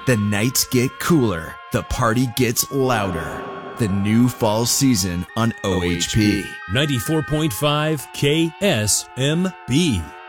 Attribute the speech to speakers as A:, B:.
A: The nights get cooler. The party gets louder. The new fall season on OHP.
B: 94.5 KSMB.